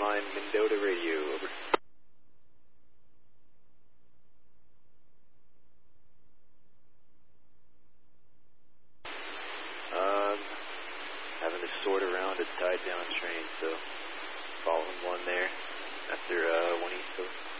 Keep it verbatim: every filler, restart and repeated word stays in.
line, Mendota Radio, over. Um, having to sort around a tied down train, so following one there after uh, one East Coast.